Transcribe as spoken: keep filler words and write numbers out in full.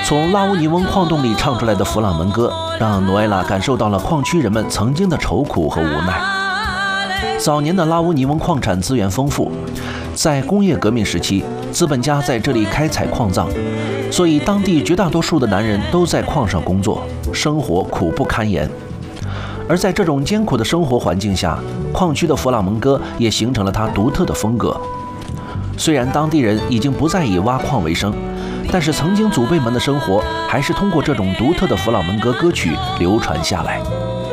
从拉乌尼翁矿洞里唱出来的弗朗门歌，让诺埃拉感受到了矿区人们曾经的愁苦和无奈。早年的拉乌尼翁矿产资源丰富，在工业革命时期，资本家在这里开采矿藏，所以当地绝大多数的男人都在矿上工作，生活苦不堪言。而在这种艰苦的生活环境下，矿区的弗朗门歌也形成了它独特的风格。虽然当地人已经不再以挖矿为生，但是曾经祖辈们的生活还是通过这种独特的弗朗门歌歌曲流传下来。